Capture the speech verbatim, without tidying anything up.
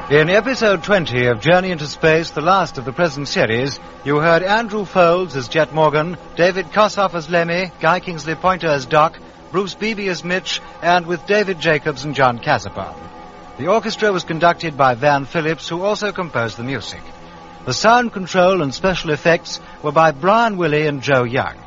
In episode twenty of Journey into Space, the last of the present series, you heard Andrew Folds as Jet Morgan, David Kossoff as Lemmy, Guy Kingsley Pointer as Doc, Bruce Beebe as Mitch, and with David Jacobs and John Cassapan. The orchestra was conducted by Van Phillips, who also composed the music. The sound control and special effects were by Brian Willey and Joe Young.